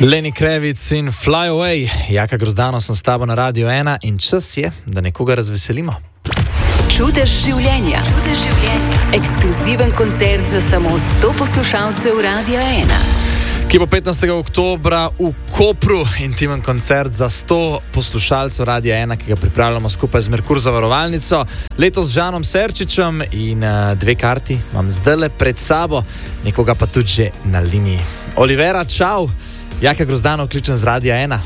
Lenny Kravitz in Fly Away. Jaka Grozdano sem s tabo na Radio 1 in čas je, da nekoga razveselimo. Čudež življenja. Ekskluziven koncert za samo 100 poslušalcev Radio 1. Ki bo 15. oktobra v Kopru, intimen koncert za 100 poslušalcev Radia 1, ki ga pripravljamo skupaj z Merkur zavarovalnico. Letos z Žanom Serčičem in 2 karti imam zdajle pred sabo, nekoga pa tudi že na liniji. Olivera, čau! Jaka Grozdano kličem z Radia 1.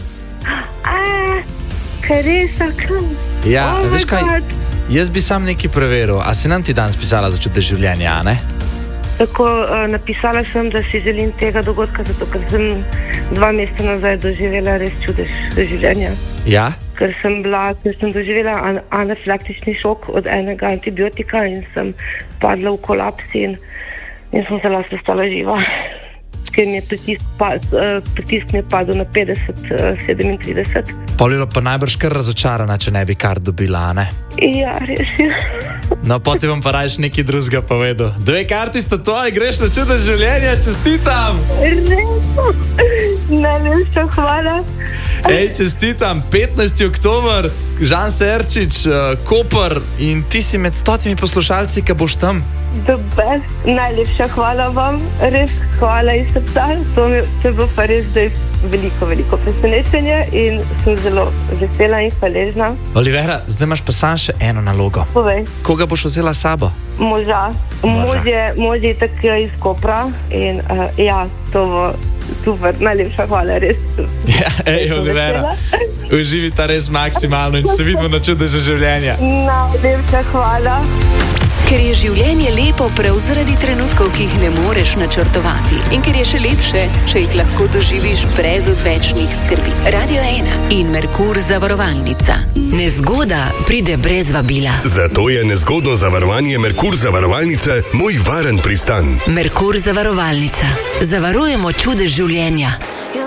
Karesa, kam? Ja, Oh veš my kaj, God. jaz bi sam nekaj preveril. A si nam ti danes pisala za čudež življenja, a ne? Tako, napisala sem, da si želim tega dogodka, zato ker sem 2 meseca nazaj doživela res čudež življenja. Ja? Ker sem doživela anafilaktični šok od enega antibiotika in sem padla v kolaps in sem zelo ostala živa. Ker mi je pritisk mi je padel na 50-37. Polilo pa najbrž kar razočarana, če ne bi kar dobila, a ne? Ja, res je. No, potem bom pa rajš nekaj drugega povedal. 2 karti sta tvoji, greš na čudež življenja, čestitam! Res, najlepša hvala. Ej, čestitam, 15. oktober, Žan Serčič, Koper in ti si med 100 poslušalci, ki boš tam. The best. Najlepša hvala vam, res hvala iz srca. To bo pa res zdaj veliko presenečenje in sem zelo vesela in hvaležna. Olivera, zdaj imaš pa sam še eno nalogo. Povej. Koga boš vzela s sabo? Moža. Mož je tako iz Kopra in ja, to bo super, najlepša hvala, res. Ja, ej, Olivera, uživita res maksimalno in se vidimo na čudežu življenja. Najlepša hvala. Ker je življenje lepo prav zaradi trenutkov, ki jih ne moreš načrtovati. In ker je še lepše, če jih lahko doživiš brez odvečnih skrbi. Radio 1 in Merkur zavarovalnica. Nezgoda pride brez vabila. Zato je nezgodno zavarovanje Merkur zavarovalnice moj varen pristan. Merkur zavarovalnica. Zavarujemo čudež življenja.